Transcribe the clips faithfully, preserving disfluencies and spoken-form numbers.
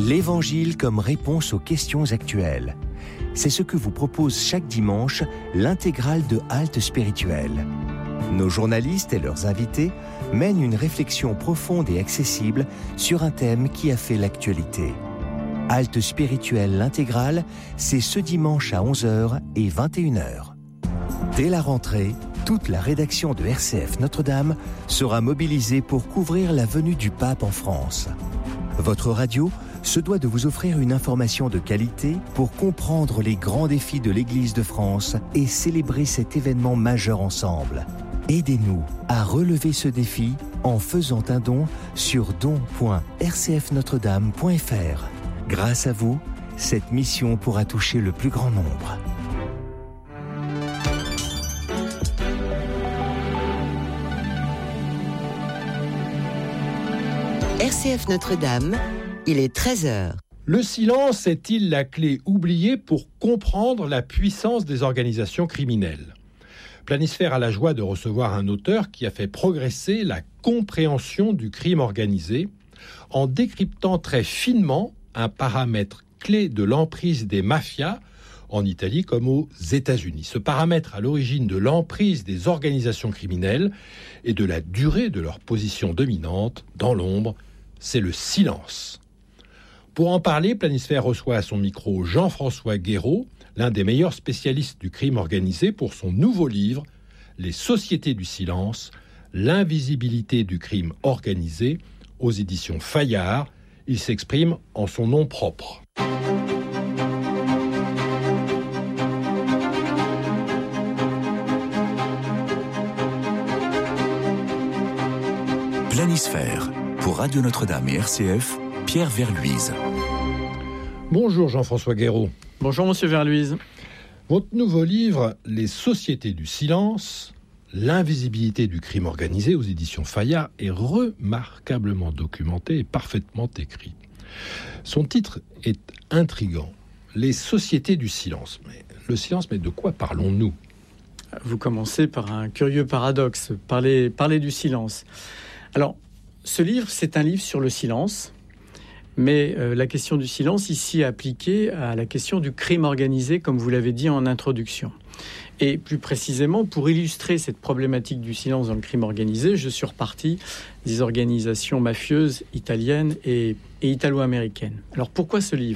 L'Évangile comme réponse aux questions actuelles. C'est ce que vous propose chaque dimanche l'intégrale de Halte Spirituelle. Nos journalistes et leurs invités mènent une réflexion profonde et accessible sur un thème qui a fait l'actualité. Halte Spirituelle l'intégrale, c'est ce dimanche à onze heures et vingt et une heures. Dès la rentrée, toute la rédaction de R C F Notre-Dame sera mobilisée pour couvrir la venue du pape en France. Votre radio se doit de vous offrir une information de qualité pour comprendre les grands défis de l'Église de France et célébrer cet événement majeur ensemble. Aidez-nous à relever ce défi en faisant un don sur don point r c f notre dame point f r. Grâce à vous, cette mission pourra toucher le plus grand nombre. R C F Notre-Dame, il est treize heures. Le silence est-il la clé oubliée pour comprendre la puissance des organisations criminelles ? Planisphère a la joie de recevoir un auteur qui a fait progresser la compréhension du crime organisé en décryptant très finement un paramètre clé de l'emprise des mafias en Italie comme aux États-Unis. Ce paramètre à l'origine de l'emprise des organisations criminelles et de la durée de leur position dominante dans l'ombre, c'est le silence. Pour en parler, Planisphère reçoit à son micro Jean-François Guéraud, l'un des meilleurs spécialistes du crime organisé, pour son nouveau livre « Les sociétés du silence, l'invisibilité du crime organisé » aux éditions Fayard. Il s'exprime en son nom propre. Planisphère, pour Radio Notre-Dame et R C F, Pierre Verluise. Bonjour Jean-François Guéraud. Bonjour Monsieur Verluise. Votre nouveau livre, Les sociétés du silence, l'invisibilité du crime organisé aux éditions Fayard, est remarquablement documenté et parfaitement écrit. Son titre est intriguant, Les sociétés du silence. Mais le silence, mais de quoi parlons-nous ? Vous commencez par un curieux paradoxe, parler, parler du silence. Alors, ce livre, c'est un livre sur le silence, mais euh, la question du silence ici est appliquée à la question du crime organisé, comme vous l'avez dit en introduction. Et plus précisément, pour illustrer cette problématique du silence dans le crime organisé, je suis reparti des organisations mafieuses italiennes et, et italo-américaines. Alors pourquoi ce livre ?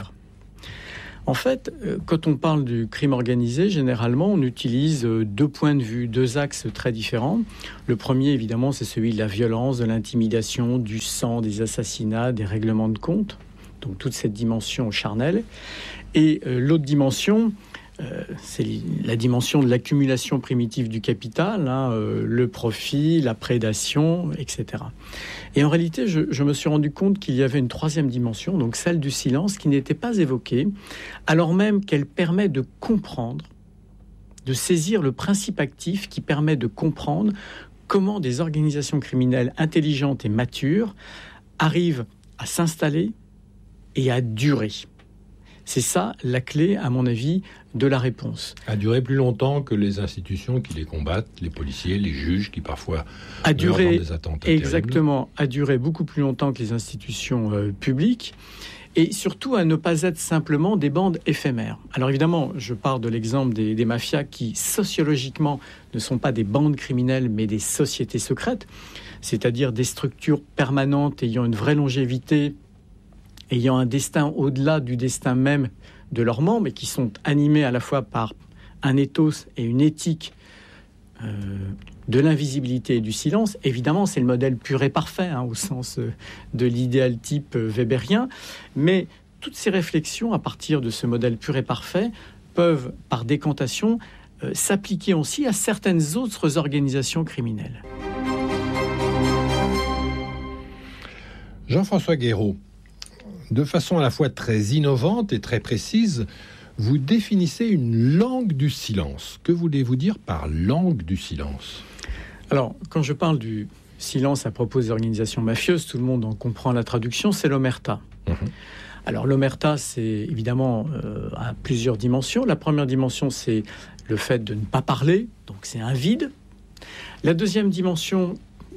En fait, quand on parle du crime organisé, généralement, on utilise deux points de vue, deux axes très différents. Le premier, évidemment, c'est celui de la violence, de l'intimidation, du sang, des assassinats, des règlements de compte. Donc toute cette dimension charnelle. Et euh, l'autre dimension, euh, c'est la dimension de l'accumulation primitive du capital, hein, euh, le profit, la prédation, et cetera. Et en réalité, je, je me suis rendu compte qu'il y avait une troisième dimension, donc celle du silence, qui n'était pas évoquée, alors même qu'elle permet de comprendre, de saisir le principe actif qui permet de comprendre comment des organisations criminelles intelligentes et matures arrivent à s'installer et à durer. C'est ça la clé, à mon avis, de la réponse. À durer plus longtemps que les institutions qui les combattent, les policiers, les juges qui parfois à durer, des attentats exactement, à durer beaucoup plus longtemps que les institutions euh, publiques, et surtout à ne pas être simplement des bandes éphémères. Alors évidemment, je pars de l'exemple des, des mafias qui, sociologiquement, ne sont pas des bandes criminelles, mais des sociétés secrètes, c'est-à-dire des structures permanentes ayant une vraie longévité, ayant un destin au-delà du destin même de leurs membres et qui sont animés à la fois par un ethos et une éthique euh, de l'invisibilité et du silence. Évidemment, c'est le modèle pur et parfait, hein, au sens euh, de l'idéal type euh, weberien, mais toutes ces réflexions, à partir de ce modèle pur et parfait, peuvent, par décantation, euh, s'appliquer aussi à certaines autres organisations criminelles. Jean-François Guéraud, de façon à la fois très innovante et très précise, vous définissez une langue du silence. Que voulez-vous dire par langue du silence ? Alors, quand je parle du silence à propos des organisations mafieuses, tout le monde en comprend la traduction, c'est l'omerta. Mmh. Alors, l'omerta, c'est évidemment euh, à plusieurs dimensions. La première dimension, c'est le fait de ne pas parler, donc c'est un vide. La deuxième dimension,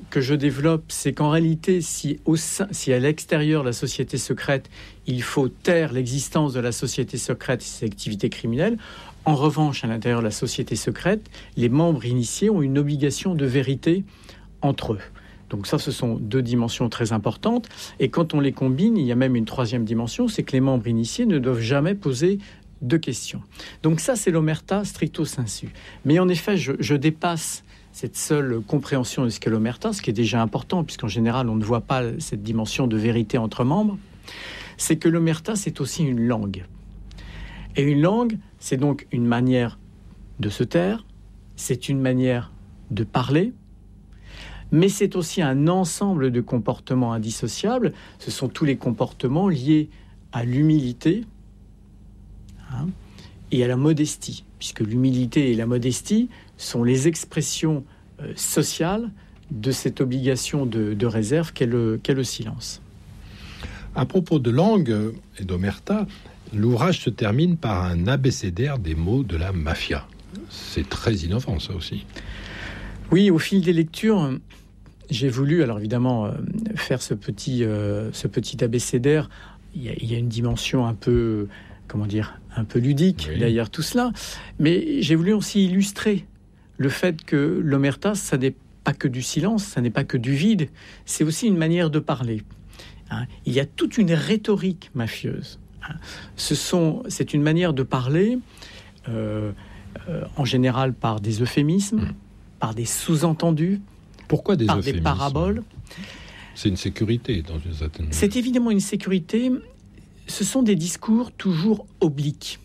que je développe, c'est qu'en réalité, si, au sein, si à l'extérieur de la société secrète, il faut taire l'existence de la société secrète et ses activités criminelles, en revanche, à l'intérieur de la société secrète, les membres initiés ont une obligation de vérité entre eux. Donc ça, ce sont deux dimensions très importantes. Et quand on les combine, il y a même une troisième dimension, c'est que les membres initiés ne doivent jamais poser de questions. Donc ça, c'est l'omerta stricto sensu. Mais en effet, je, je dépasse cette seule compréhension de ce qu'est l'omerta, ce qui est déjà important, puisqu'en général, on ne voit pas cette dimension de vérité entre membres. C'est que l'omerta, c'est aussi une langue. Et une langue, c'est donc une manière de se taire, c'est une manière de parler, mais c'est aussi un ensemble de comportements indissociables. Ce sont tous les comportements liés à l'humilité, hein, et à la modestie, puisque l'humilité et la modestie sont les expressions euh, sociales de cette obligation de, de réserve qu'est le, qu'est le silence. À propos de langue et d'omerta, l'ouvrage se termine par un abécédaire des mots de la mafia. C'est très innovant, ça aussi. Oui, au fil des lectures, j'ai voulu, alors évidemment, euh, faire ce petit, euh, ce petit abécédaire. Il y a, il y a une dimension un peu, comment dire, un peu ludique oui. derrière tout cela. Mais j'ai voulu aussi illustrer le fait que l'omerta, ça n'est pas que du silence, ça n'est pas que du vide, c'est aussi une manière de parler. Hein, il y a toute une rhétorique mafieuse. Hein. Ce sont, c'est une manière de parler, euh, euh, en général par des euphémismes, mmh. par des sous-entendus, Pourquoi des par euphémismes ? des paraboles. C'est une sécurité dans une certaine mesure. C'est évidemment une sécurité. Ce sont des discours toujours obliques.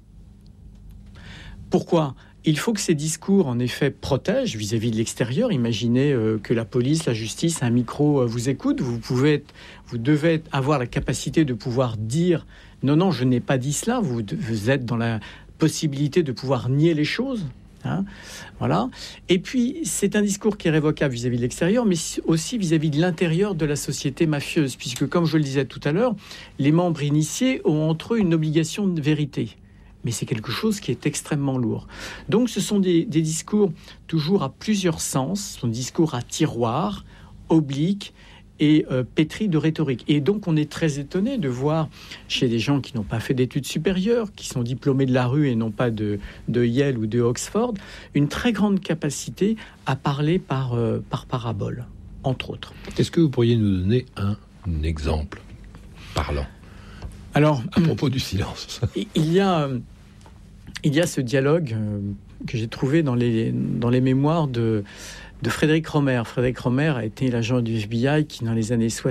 Pourquoi ? Il faut que ces discours, en effet, protègent vis-à-vis de l'extérieur. Imaginez euh, que la police, la justice, un micro euh, vous écoute. Vous pouvez être, vous devez avoir la capacité de pouvoir dire « Non, non, je n'ai pas dit cela ». Vous, vous êtes dans la possibilité de pouvoir nier les choses. Hein, voilà. Et puis, c'est un discours qui est révocable vis-à-vis de l'extérieur, mais aussi vis-à-vis de l'intérieur de la société mafieuse, puisque, comme je le disais tout à l'heure, les membres initiés ont entre eux une obligation de vérité. Mais c'est quelque chose qui est extrêmement lourd. Donc, ce sont des, des discours toujours à plusieurs sens, ce sont des discours à tiroir, obliques, et euh, pétri de rhétorique. Et donc, on est très étonné de voir chez des gens qui n'ont pas fait d'études supérieures, qui sont diplômés de la rue et non pas de, de Yale ou de Oxford, une très grande capacité à parler par, euh, par parabole, entre autres. Est-ce que vous pourriez nous donner un exemple parlant ? Alors, à propos du silence. Il y a, il y a ce dialogue euh, que j'ai trouvé dans les, dans les mémoires de... de Frédéric Romer. Frédéric Romer a été l'agent du F B I qui, dans les années soixante,